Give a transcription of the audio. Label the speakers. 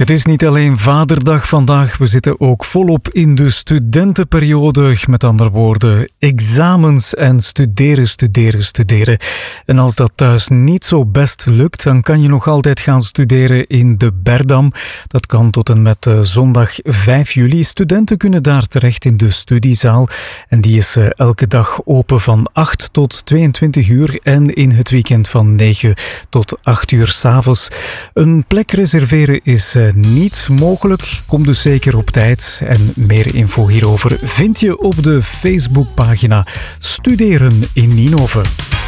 Speaker 1: Het is niet alleen Vaderdag vandaag, we zitten ook volop in de studentenperiode. Met andere woorden, examens en studeren. En als dat thuis niet zo best lukt, dan kan je nog altijd gaan studeren in de Berdam. Dat kan tot en met zondag 5 juli. Studenten kunnen daar terecht in de studiezaal. En die is elke dag open van 8 tot 22 uur en in het weekend van 9 tot 8 uur 's avonds. Een plek reserveren is niet mogelijk. Kom dus zeker op tijd. En meer info hierover vind je op de Facebookpagina Studeren in Ninove.